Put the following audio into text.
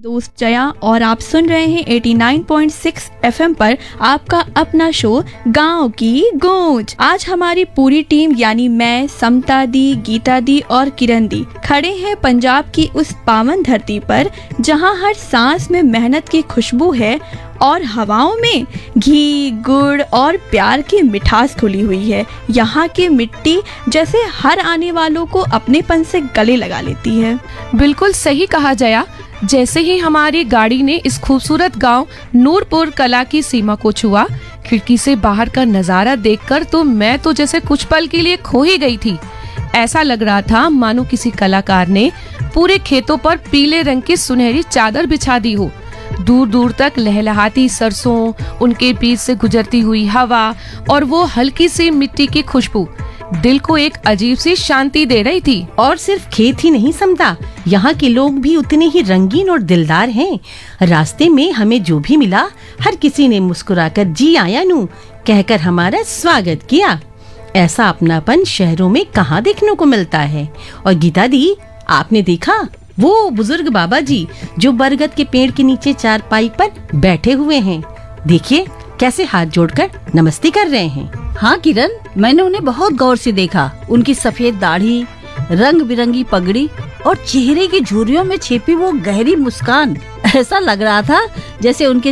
दोस्त जया और आप सुन रहे हैं 89.6 एफएम पर आपका अपना शो गांव की गूंज। आज हमारी पूरी टीम यानी मैं, समता दी, गीता दी और किरण दी खड़े हैं पंजाब की उस पावन धरती पर जहां हर सांस में मेहनत की खुशबू है और हवाओं में घी, गुड़ और प्यार की मिठास खुली हुई है। यहाँ की मिट्टी जैसे हर आने वालों को अपनेपन से गले लगा लेती है। बिल्कुल सही कहा जया। जैसे ही हमारी गाड़ी ने इस खूबसूरत गांव नूरपुर कला की सीमा को छुआ, खिड़की से बाहर का नजारा देखकर तो मैं तो जैसे कुछ पल के लिए खो ही गई थी। ऐसा लग रहा था मानो किसी कलाकार ने पूरे खेतों पर पीले रंग की सुनहरी चादर बिछा दी हो। दूर दूर तक लहलहाती सरसों, उनके बीच से गुजरती हुई हवा और वो हल्की सी मिट्टी की खुशबू दिल को एक अजीब सी शांति दे रही थी। और सिर्फ खेत ही नहीं समता, यहाँ के लोग भी उतने ही रंगीन और दिलदार हैं। रास्ते में हमें जो भी मिला, हर किसी ने मुस्कुराकर जी आया नू कहकर हमारा स्वागत किया। ऐसा अपनापन शहरों में कहाँ देखने को मिलता है। और गीता दी, आपने देखा वो बुजुर्ग बाबा जी जो बरगद के पेड़ के नीचे चारपाई पर बैठे हुए हैं। देखिए कैसे हाथ जोड़कर नमस्ते कर रहे हैं। हाँ किरण, मैंने उन्हें बहुत गौर से देखा। उनकी सफेद दाढ़ी, रंग बिरंगी पगड़ी और चेहरे की झुर्रियों में छिपी वो गहरी मुस्कान, ऐसा लग रहा था जैसे उनके